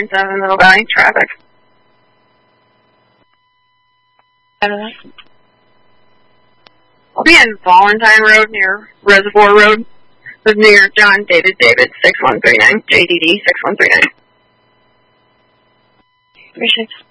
107 Middle Valley, traffic. I'll be in Valentine Road near Reservoir Road with New York John David 6139, JDD 6139. 36.